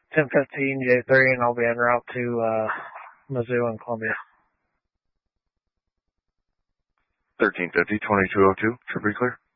1015 J3, and I'll be en route to Mizzou and Columbia. 1350, 2202, should be clear.